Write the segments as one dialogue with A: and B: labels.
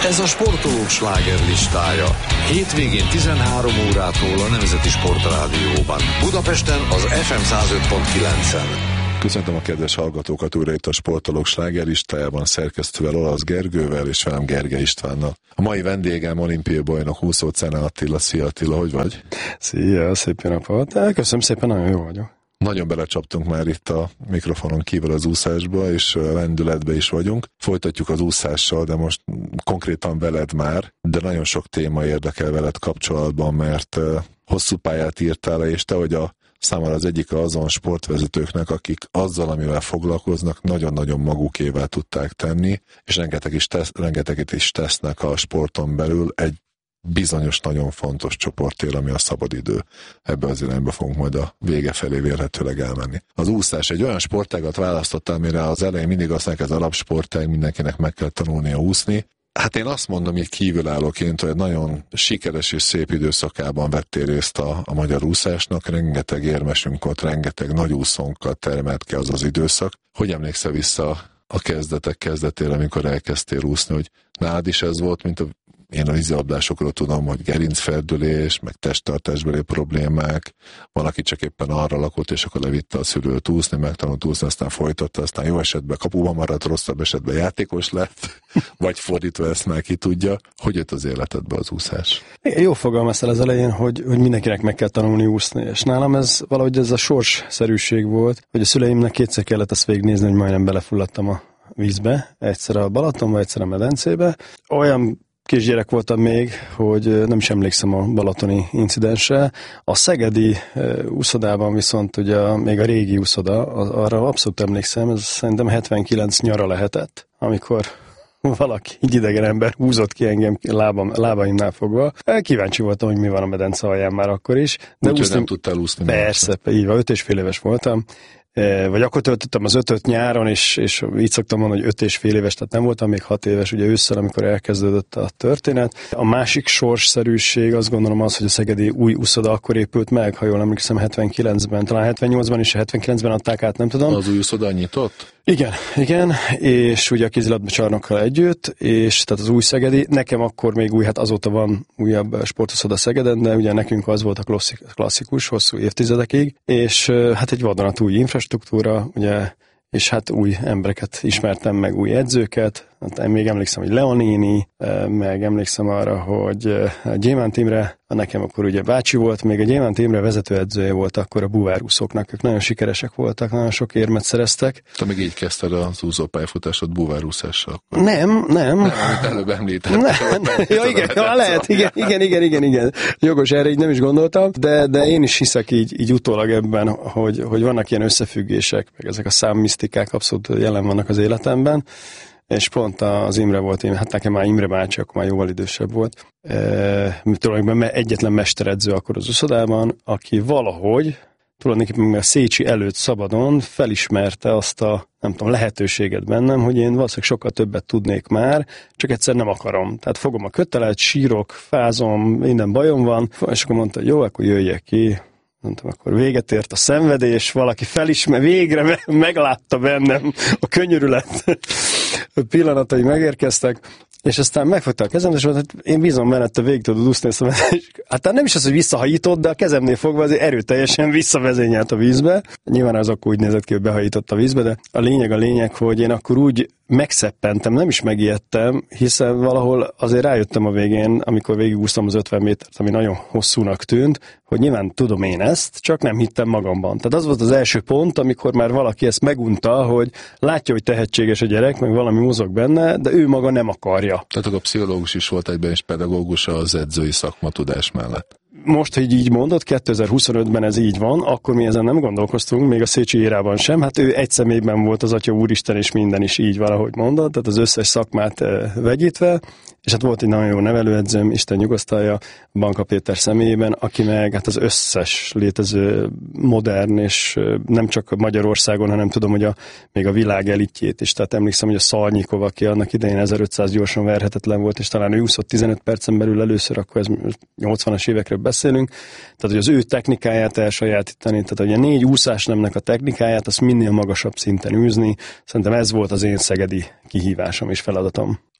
A: Ez a sportolók slágerlistája. Hétvégén 13 órától a Nemzeti Sportrádióban. Budapesten az FM 105.9-en.
B: Köszöntöm a kedves hallgatókat újra itt a Sportolók slágerlistájában, szerkesztővel, Olasz Gergővel és velem Gergely Istvánnal. A mai vendégem olimpiai bajnok úszó Czene Attila. Szia Attila, hogy vagy?
C: Szia, szép napot. Köszönöm szépen, nagyon jó vagyok.
B: Nagyon belecsaptunk már itt a mikrofonon kívül az úszásba, és lendületbe is vagyunk. Folytatjuk az úszással, de most konkrétan veled már, de nagyon sok téma érdekel veled kapcsolatban, mert hosszú pályát írtál le, és te vagy a számomra az egyik azon sportvezetőknek, akik azzal, amivel foglalkoznak, nagyon-nagyon magukével tudták tenni, és rengeteget is tesznek a sporton belül egy bizonyos, nagyon fontos csoportért, ami a szabadidő. Ebbe az irányba fogunk majd a vége felé vélhetőleg elmenni. Az úszás egy olyan sportágat választottál, amire az elején mindig azt mondják, az alapsportág, mindenkinek meg kell tanulnia úszni. Hát én azt mondom, így kívülállóként, hogy nagyon sikeres és szép időszakában vettél részt a magyar úszásnak, rengeteg érmesünk volt, rengeteg nagy úszónkat termelt ki az időszak. Hogy emlékszel vissza a kezdetek kezdetére, amikor elkezdtél úszni, hogy nálad is ez volt, mint én a vízilabdásokról tudom, hogy gerincfeldülés, meg testtartásbeli problémák, van, aki csak éppen arra lakott, és akkor levitte a szülőt úszni, megtanult úszni, aztán folytatta, aztán jó esetben kapuban maradt, rosszabb esetben játékos lett, vagy fordítva, ezt már ki tudja. Hogy jött az életedbe az úszás?
C: Jó fogalmaztál az elején, hogy mindenkinek meg kell tanulni úszni, és nálam ez valahogy ez a sorsszerűség volt, hogy a szüleimnek kétszer kellett ezt végignézni, hogy majdnem belefulladtam a vízbe, egyszer a Balatonba, egyszer a medencébe. Olyan kisgyerek voltam még, hogy nem is emlékszem a balatoni incidensre. A szegedi úszodában viszont ugye még a régi úszoda, arra abszolút emlékszem, ez szerintem 79 nyara lehetett, amikor valaki, egy idegen ember húzott ki engem lábaimnál fogva. Kíváncsi voltam, hogy mi van a medence alján már akkor is.
B: De úszni nem tudtál úszni?
C: Persze, így van, 5,5 éves voltam. Vagy akkor töltöttem az 5-öt nyáron, és így szoktam mondani, hogy 5,5 éves, tehát nem voltam még 6 éves, ugye ősszel, amikor elkezdődött a történet. A másik sorsszerűség azt gondolom az, hogy a szegedi új úszoda akkor épült meg, ha jól emlékszem, 79-ben, talán 78-ban is, 79-ben adták át, nem tudom.
B: Az új úszoda nyitott?
C: Igen, és ugye a kézilabda csarnokkal együtt, és tehát az új szegedi, nekem akkor még új, hát azóta van újabb sportuszoda Szegeden, de ugye nekünk az volt a klasszikus, hosszú évtizedekig, és hát egy vadonatúj infrastruktúra, ugye, és hát új embereket ismertem meg, új edzőket, hát még emlékszem, hogy Leonini, meg emlékszem arra, hogy Gyémánt Imre, nekem akkor ugye bácsi volt, még a Gyémánt Imre vezetőedzője volt akkor a búvárúszóknak, ők nagyon sikeresek voltak, nagyon sok érmet szereztek.
B: Te még így kezdted az úszópályafutásod búvárúszással?
C: Nem.
B: Amit előbb említettem.
C: Ja, igen, lehet, igen. Jogos, erre így nem is gondoltam, de én is hiszek így utólag ebben, hogy vannak ilyen összefüggések, meg ezek a számmisztikák abszolút jelen vannak az életemben. És pont az Imre volt, hát nekem már Imre bácsi, akkor már jóval idősebb volt. Tulajdonképpen egyetlen mesteredző akkor az úszodában, aki valahogy, tulajdonképpen a Szécsi előtt szabadon felismerte azt a, nem tudom, lehetőséget bennem, hogy én valószínűleg sokkal többet tudnék már, csak egyszer nem akarom. Tehát fogom a kötelet, sírok, fázom, minden bajom van, és akkor mondta, hogy jó, akkor jöjjek ki. Mondtam, akkor véget ért a szenvedés, valaki végre meglátta bennem a könyörület pillanatai megérkeztek, és aztán megfogta a kezem, és mondta, hogy én bízom benne, te végig tudod úszni, hát nem is az, hogy visszahajított, de a kezemnél fogva azért erőteljesen visszavezényelt a vízbe. Nyilván az akkor úgy nézett ki, hogy behajított a vízbe, de a lényeg, hogy én akkor úgy megszeppentem, nem is megijedtem, hiszen valahol azért rájöttem a végén, amikor végigúsztam az 50 métert, ami nagyon hosszúnak tűnt, hogy nyilván tudom én ezt, csak nem hittem magamban. Tehát az volt az első pont, amikor már valaki ezt megunta, hogy látja, hogy tehetséges a gyerek, meg valami mozog benne, de ő maga nem akarja.
B: Tehát a pszichológus is volt egyben, és pedagógus az edzői szakmatudás mellett.
C: Most, hogy így mondod, 2025-ben ez így van, akkor mi ezen nem gondolkoztunk, még a Szécsi érában sem. Hát ő egy személyben volt az Atya Úristen, és minden is így valahogy mondod, tehát az összes szakmát vegyítve, és hát volt egy nagyon jó nevelőedzőm, Isten nyugosztalja, Banka Péter személyében, aki meg hát az összes létező modern, és nem csak Magyarországon, hanem tudom, hogy még a világ elitjét is. Tehát emlékszem, hogy a Szalnyikov, aki annak idején 1500 gyorsan verhetetlen volt, és talán ő úszott 15 percen belül először, akkor ez 80-as évekről beszélünk. Tehát, hogy az ő technikáját elsajátítani, tehát, hogy a 4 úszásnemnek a technikáját, azt minél magasabb szinten űzni. Szerintem ez volt az én szegedi kihívásom és feladatom.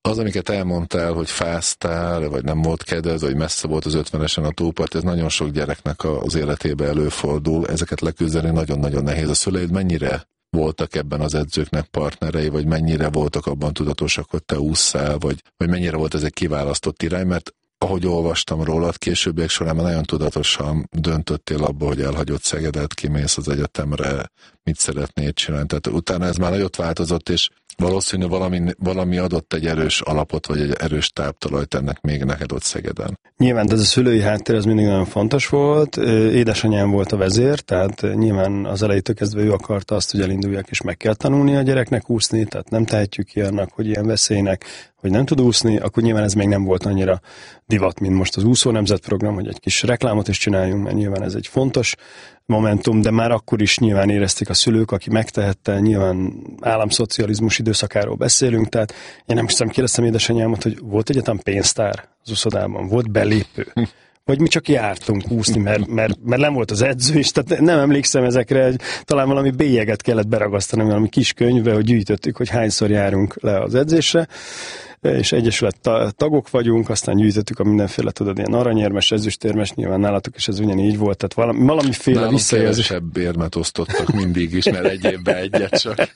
B: Az, amiket elmondtál, hogy fáztál, vagy nem volt kedved, vagy messze volt az 50-esen a tópart, ez nagyon sok gyereknek az életébe előfordul. Ezeket leküzdeni nagyon-nagyon nehéz. A szüleid mennyire voltak ebben az edzőknek partnerei, vagy mennyire voltak abban tudatosak, hogy te ússzál, vagy mennyire volt ez egy kiválasztott irány, mert ahogy olvastam rólad, későbbiek során nagyon tudatosan döntöttél abba, hogy elhagyod Szegedet, kimész az egyetemre, mit szeretnéd csinálni. Tehát utána ez már nagyot változott, és valószínű valami adott egy erős alapot, vagy egy erős táptalajt ennek még neked ott Szegeden.
C: Nyilván ez a szülői háttér, ez mindig nagyon fontos volt. Édesanyám volt a vezér, tehát nyilván az elejétől kezdve ő akarta azt, hogy elinduljak, és meg kell tanulni a gyereknek úszni, tehát nem tehetjük ki annak, hogy ilyen veszélynek, hogy nem tud úszni, akkor nyilván ez még nem volt annyira divat, mint most az úszó nemzetprogram, hogy egy kis reklámot is csináljunk, mert nyilván ez egy fontos momentum, de már akkor is nyilván érezték a szülők, aki megtehette, nyilván államszocializmus időszakáról beszélünk, tehát én nem hiszem, kérdeztem édesanyámat, hogy volt egyetem pénztár az úszodában, volt belépő, vagy mi csak jártunk úszni, mert nem volt az edző is, tehát nem emlékszem ezekre, talán valami bélyeget kellett beragasztani, valami kis könyvbe, hogy gyűjtöttük, hogy hányszor járunk le az edzésre, és egyesület tagok vagyunk, aztán gyűjtöttük a mindenféle, tudod, ilyen aranyérmes, ezüstérmes, nyilván nálatok is ez ugyanígy volt, tehát valamiféle visszajelzés.
B: Kevesebb érmet osztottak mindig is, mert egy évben egyet csak.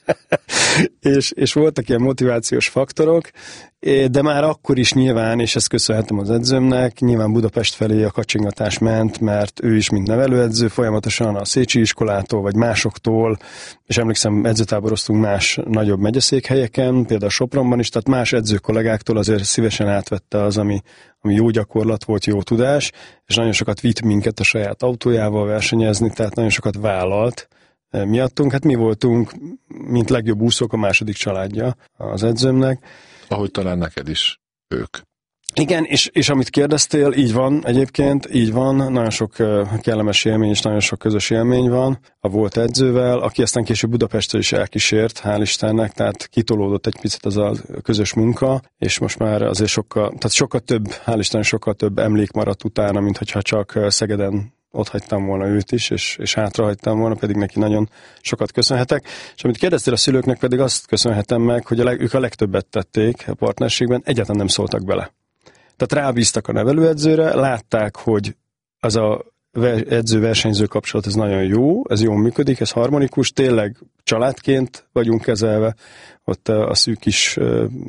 C: és voltak ilyen motivációs faktorok, de már akkor is nyilván, és ezt köszönhetem az edzőmnek, nyilván Budapest felé a kacsingatás ment, mert ő is mint nevelőedző, folyamatosan a Szécsi iskolától, vagy másoktól, és emlékszem, edzőtáboroztunk más nagyobb megyeszékhelyeken, például Sopronban is, tehát más edzőkollégáktól azért szívesen átvette az, ami jó gyakorlat volt, jó tudás, és nagyon sokat vitt minket a saját autójával versenyezni, tehát nagyon sokat vállalt miattunk. Hát mi voltunk, mint legjobb úszók, a második családja az edzőmnek.
B: Ahogy talán neked is ők.
C: Igen, és amit kérdeztél, így van egyébként, így van, nagyon sok kellemes élmény és nagyon sok közös élmény van a volt edzővel, aki aztán később Budapestre is elkísért, hál' Istennek, tehát kitolódott egy picit az a közös munka, és most már azért sokkal több, hál' Isten, sokkal több emlék maradt utána, mint hogyha csak Szegeden ott hagytam volna őt is, és hátrahagytam volna, pedig neki nagyon sokat köszönhetek. És amit kérdeztél a szülőknek, pedig azt köszönhetem meg, hogy ők a legtöbbet tették a partnerségben, egyáltalán nem szóltak bele. Tehát rábíztak a nevelőedzőre, látták, hogy az a edző-versenyző kapcsolat ez nagyon jó, ez jól működik, ez harmonikus, tényleg családként vagyunk kezelve, ott a szűk is,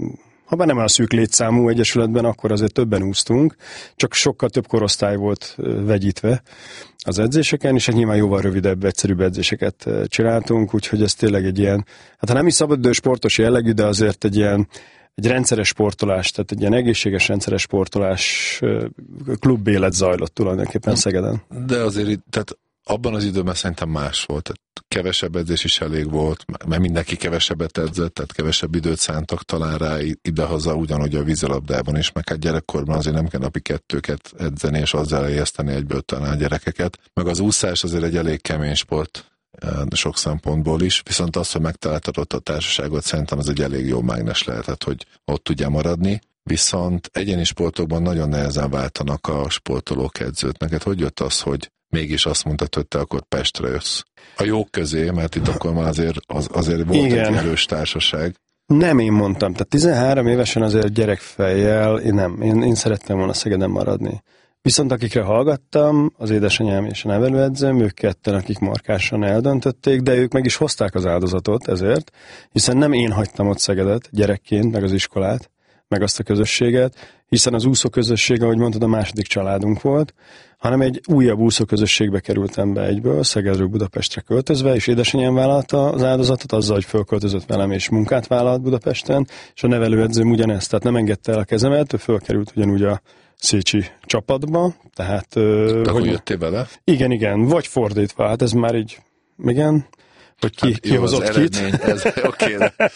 C: ha bár nem olyan szűk létszámú egyesületben, akkor azért többen úsztunk, csak sokkal több korosztály volt vegyítve az edzéseken, és nyilván jóval rövidebb, egyszerűbb edzéseket csináltunk, úgyhogy ez tényleg egy ilyen, hát ha nem is szabadidős sportos jellegű, de azért egy rendszeres sportolás, tehát egy ilyen egészséges rendszeres sportolás klubélet zajlott tulajdonképpen Szegeden.
B: De azért tehát abban az időben szerintem más volt. Tehát kevesebb edzés is elég volt, mert mindenki kevesebbet edzett, tehát kevesebb időt szántak talán rá idehaza, ugyanúgy a vízilabdában is, meg hát gyerekkorban azért nem kell napi 2-ket edzeni, és azzal eljeszteni egyből talán a gyerekeket. Meg az úszás azért egy elég kemény sport sok szempontból is, viszont az, hogy megtaláltad ott a társaságot, szerintem ez egy elég jó mágnes lehetett, hogy ott tudja maradni. Viszont egyéni sportokban nagyon nehezen váltanak a sportolók edzőt. Neked hogy jött az, hogy mégis azt mondtad, hogy te akkor Pestre jössz? A jók közé, mert itt akkor már azért volt egy erős társaság.
C: Nem én mondtam, tehát 13 évesen azért gyerekfejjel, én szerettem volna Szegeden maradni. Viszont akikre hallgattam, az édesanyám és a nevelőedzőm, ők ketten, akik markásan eldöntötték, de ők meg is hozták az áldozatot ezért, hiszen nem én hagytam ott Szegedet gyerekként, meg az iskolát, meg azt a közösséget, hiszen az úszóközösség, ahogy mondtad, a második családunk volt, hanem egy újabb úszóközösségbe kerültem be egyből, Szegedről Budapestre költözve, és édesanyám vállalta az áldozatot azzal, hogy fölköltözött velem, és munkát vállalt Budapesten, és a nevelőedzőm ugyanezt, tehát nem engedte el a kezemet, ő fölkerült ugyanúgy a Szécsi csapatba, tehát...
B: Akkor jöttél vele?
C: Igen, vagy fordítva, hát ez már így, igen... hogy ki hozott kit.
B: Oké,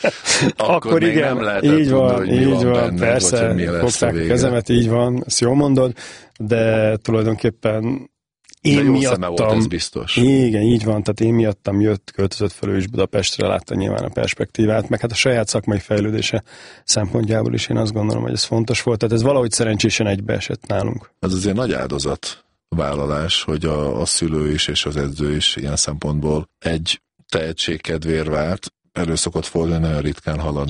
B: akkor még
C: igen,
B: nem lehetett így van, tudni, hogy mi van benned,
C: persze,
B: vagy hogy mi lesz a vége.
C: Kezemet, így van, ezt jól mondod, de tulajdonképpen én miattam...
B: volt, ez biztos.
C: Igen, így van, tehát én miattam költözött fel ő is Budapestre, látta nyilván a perspektívát, meg hát a saját szakmai fejlődése szempontjából is én azt gondolom, hogy ez fontos volt, tehát ez valahogy szerencsésen egybeesett nálunk.
B: Ez azért nagy áldozatvállalás, hogy a szülő is és az edző is ilyen szempontból egy tehetség kedvéért vált. Elő szokott fordulni, nagyon ritkán hallani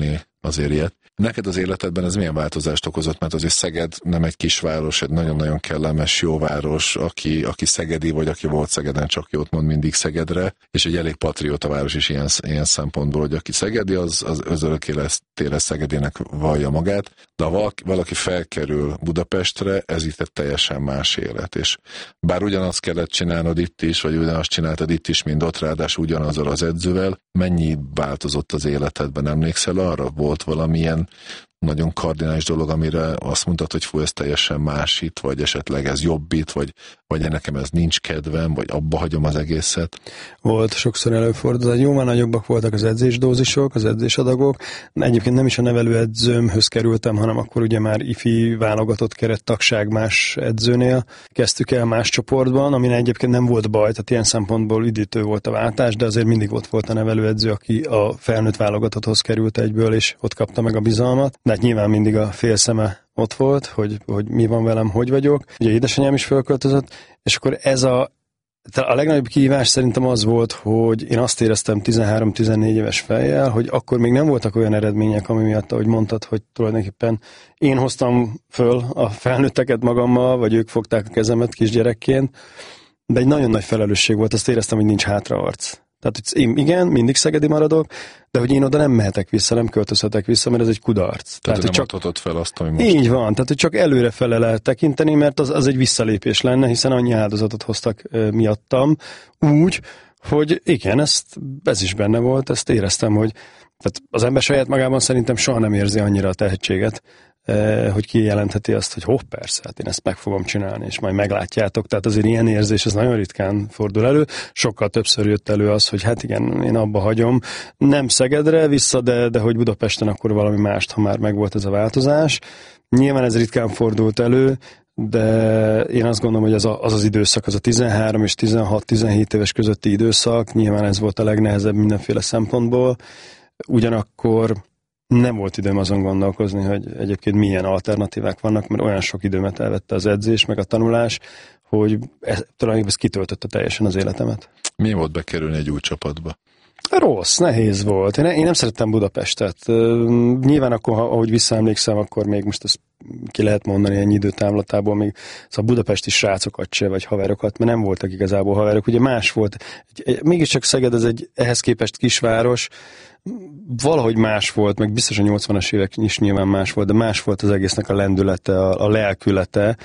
B: azért ilyet. Neked az életedben ez milyen változást okozott? Mert azért Szeged nem egy kisváros, egy nagyon-nagyon kellemes, jó város, aki szegedi, vagy aki volt Szegeden, csak jót mond mindig Szegedre, és egy elég patrióta város is ilyen szempontból, hogy aki szegedi, az örökélesztére Szegedének vallja magát, de ha valaki felkerül Budapestre, ez itt egy teljesen más élet, és bár ugyanazt kellett csinálnod itt is, vagy ugyanazt csináltad itt is, mint ott, ráadásul ugyanazzal az edzővel, mennyi változott az életedben? Emlékszel arra? Volt valamilyen nagyon kardinális dolog, amire azt mondtad, hogy fú, ez teljesen más itt, vagy esetleg ez jobb itt, vagy nekem ez nincs kedvem, vagy abba hagyom az egészet?
C: Volt, sokszor előfordult. Jóval nagyobbak voltak az edzésdózisok, az edzésadagok. Egyébként nem is a nevelőedzőmhöz kerültem, hanem akkor ugye már ifi válogatott kerettagság más edzőnél. Kezdtük el más csoportban, amin egyébként nem volt baj, tehát ilyen szempontból üdítő volt a váltás, de azért mindig ott volt a nevelőedző, aki a felnőtt válogatotthoz került egyből, és ott kapta meg a bizalmat. De hát nyilván mindig a félszeme ott volt, hogy mi van velem, hogy vagyok. Ugye édesanyám is fölköltözött, és akkor ez a legnagyobb kihívás szerintem az volt, hogy én azt éreztem 13-14 éves fejjel, hogy akkor még nem voltak olyan eredmények, ami miatt, ahogy mondtad, hogy tulajdonképpen én hoztam föl a felnőtteket magammal, vagy ők fogták a kezemet kisgyerekként, de egy nagyon nagy felelősség volt, azt éreztem, hogy nincs hátraarc. Tehát, hogy én igen, mindig szegedi maradok, de hogy én oda nem mehetek vissza, nem költözhetek vissza, mert ez egy kudarc.
B: Tehát nem
C: csak
B: adhatod fel azt, ami most.
C: Így van, tehát hogy csak előrefele lehet tekinteni, mert az egy visszalépés lenne, hiszen annyi áldozatot hoztak miattam, úgy, hogy igen, ez is benne volt, ezt éreztem, hogy tehát az ember saját magában szerintem soha nem érzi annyira a tehetséget, hogy kijelentheti azt, hogy persze, hát én ezt meg fogom csinálni, és majd meglátjátok. Tehát azért ilyen érzés, ez nagyon ritkán fordul elő. Sokkal többször jött elő az, hogy hát igen, én abba hagyom. Nem Szegedre vissza, de hogy Budapesten akkor valami mást, ha már megvolt ez a változás. Nyilván ez ritkán fordult elő, de én azt gondolom, hogy az időszak, az a 13 és 16-17 éves közötti időszak, nyilván ez volt a legnehezebb mindenféle szempontból. Ugyanakkor nem volt időm azon gondolkozni, hogy egyébként milyen alternatívák vannak, mert olyan sok időmet elvette az edzés, meg a tanulás, hogy talán ez kitöltötte teljesen az életemet.
B: Mi volt bekerülni egy új csapatba?
C: Rossz, nehéz volt. Én nem szerettem Budapestet. Nyilván akkor, ahogy visszaemlékszem, akkor még most ezt ki lehet mondani ennyi időtávlatából, még szóval budapesti srácokat se, vagy haverokat, mert nem voltak igazából haverok. Ugye más volt. Mégiscsak Szeged ez egy ehhez képest kisváros, valahogy más volt, meg biztos a 80-as évek is nyilván más volt, de más volt az egésznek a lendülete, a lelkülete,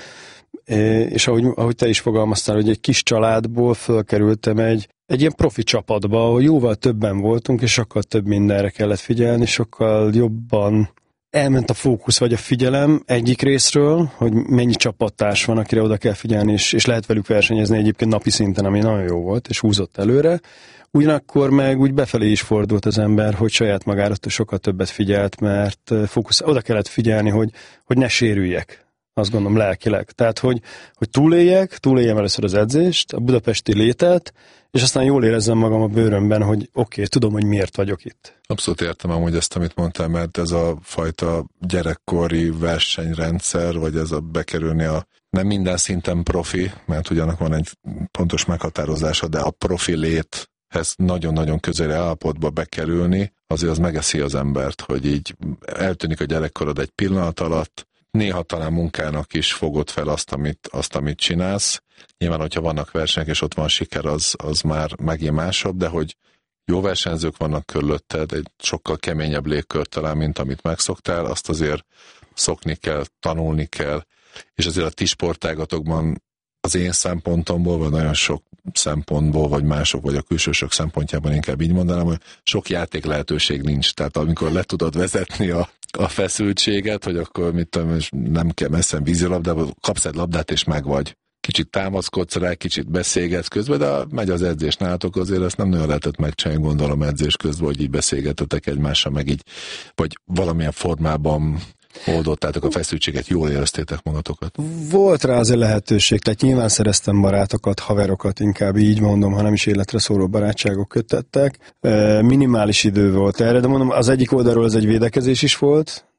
C: és ahogy te is fogalmaztál, hogy egy kis családból fölkerültem egy ilyen profi csapatba, ahol jóval többen voltunk, és sokkal több mindenre kellett figyelni, sokkal jobban elment a fókusz vagy a figyelem egyik részről, hogy mennyi csapattárs van, akire oda kell figyelni, és lehet velük versenyezni egyébként napi szinten, ami nagyon jó volt, és húzott előre. Ugyanakkor meg úgy befelé is fordult az ember, hogy saját magára sokkal többet figyelt, mert oda kellett figyelni, hogy ne sérüljek. Azt gondolom lelkileg. Tehát, hogy túléljem először az edzést, a budapesti létet, és aztán jól érezzem magam a bőrömben, hogy oké, tudom, hogy miért vagyok itt.
B: Abszolút értem amúgy ezt, amit mondtál, mert ez a fajta gyerekkori versenyrendszer, vagy ez a bekerülni nem minden szinten profi, mert ugyanak van egy pontos meghatározása, de a profi léthez nagyon-nagyon közeli állapotba bekerülni, azért az megeszi az embert, hogy így eltűnik a gyerekkorod egy pillanat alatt, néha talán munkának is fogod fel azt, amit csinálsz. Nyilván, hogyha vannak versenyek, és ott van siker, az már megint másabb, de hogy jó versenyzők vannak körülötted, egy sokkal keményebb légkör talán, mint amit megszoktál, azt azért szokni kell, tanulni kell, és azért a ti sportágatokban az én szempontomból, vagy nagyon sok szempontból, vagy mások, vagy a külsősök szempontjában inkább így mondanám, hogy sok játék lehetőség nincs. Tehát amikor le tudod vezetni a feszültséget, hogy akkor mit tudom, nem kell messze vízilabdába, kapsz egy labdát és megvagy. Kicsit támaszkodsz rá, kicsit beszélgetsz közben, de megy az edzés nálatok, azért ezt nem nagyon lehetett megcsinálni, gondolom edzés közben, hogy így beszélgetetek egymással, meg így, vagy valamilyen formában oldottátok a feszültséget, jól éreztétek magatokat? Volt
C: rá azért lehetőség, tehát nyilván szereztem barátokat, haverokat, inkább így mondom, ha nem is életre szóló barátságok kötöttek. Minimális idő volt erre, de mondom, az egyik oldalról ez egy védekezés is volt,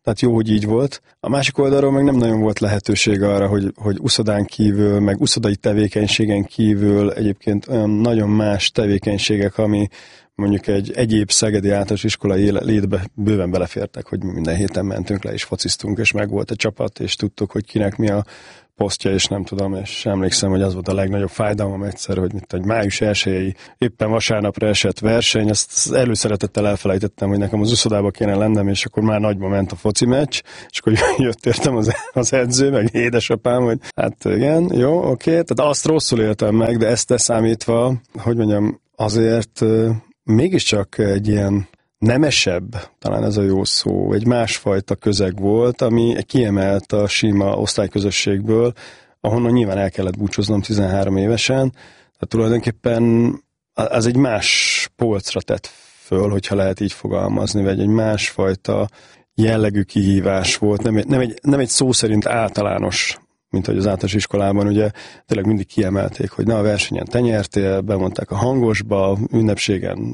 C: tehát jó, hogy így volt. A másik oldalról meg nem nagyon volt lehetőség arra, hogy uszodán kívül, meg uszodai tevékenységen kívül egyébként olyan nagyon más tevékenységek, ami mondjuk egy egyéb szegedi általános iskolai létbe bőven belefértek, hogy mi minden héten mentünk le és fociztunk, és meg volt egy csapat, és tudtuk, hogy kinek mi a posztja, és nem tudom, és emlékszem, hogy az volt a legnagyobb fájdalmam egyszer, hogy egy május 1-i éppen vasárnapra esett verseny, azt előszeretettel elfelejtettem, hogy nekem az uszodába kéne lennem, és akkor már nagyba ment a foci meccs, és akkor jött értem az edző, meg édesapám, hogy hát igen, jó, oké, tehát azt rosszul éltem meg, de ezt számítva, hogy mondjam, azért mégiscsak egy ilyen nemesebb, talán ez a jó szó, egy másfajta közeg volt, ami kiemelt a sima osztályközösségből, ahonnan nyilván el kellett búcsúznom 13 évesen, tehát tulajdonképpen az egy más polcra tett föl, hogyha lehet így fogalmazni, vagy egy másfajta jellegű kihívás volt, nem egy szó szerint általános, mint hogy az általános iskolában ugye tényleg mindig kiemelték, hogy na a versenyen te nyertél, bemondták a hangosba, ünnepségen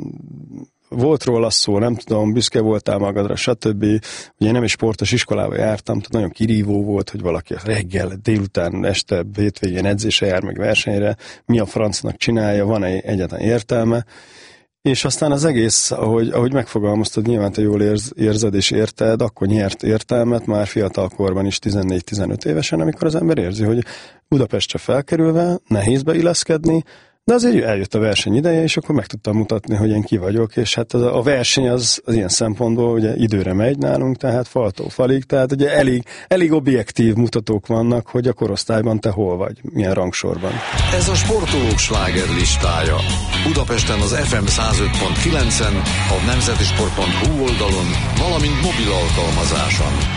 C: volt róla szó, nem tudom, büszke voltál magadra, stb. Ugye nem is sportos iskolába jártam, tehát nagyon kirívó volt, hogy valaki reggel, délután, este, hétvégén edzésre jár meg versenyre, mi a francnak csinálja, van-e egyáltalán értelme. És aztán az egész, ahogy megfogalmaztad, nyilván te jól érzed és érted, akkor nyert értelmet már fiatalkorban is 14-15 évesen, amikor az ember érzi, hogy Budapestre felkerülve nehéz beilleszkedni, de azért eljött a verseny ideje, és akkor meg tudtam mutatni, hogy én ki vagyok, és hát a verseny az ilyen szempontból ugye időre megy nálunk, tehát faltól falig, tehát ugye elég objektív mutatók vannak, hogy a korosztályban te hol vagy, milyen rangsorban.
A: Ez a sportolók slágerlistája. Budapesten az FM 105.9-en, a nemzetisport.hu oldalon, valamint mobil alkalmazáson.